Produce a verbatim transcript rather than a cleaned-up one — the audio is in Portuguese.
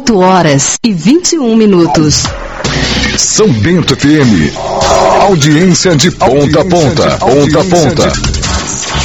oito horas e vinte e um minutos. São Bento F M. Audiência de ponta a ponta. Ponta a ponta.